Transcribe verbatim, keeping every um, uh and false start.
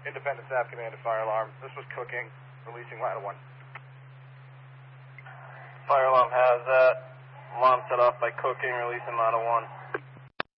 Independent Staff Command to Fire Alarm. This was Cooking, releasing ladder one. Fire alarm has that. Alarm set off by Cooking, releasing ladder one.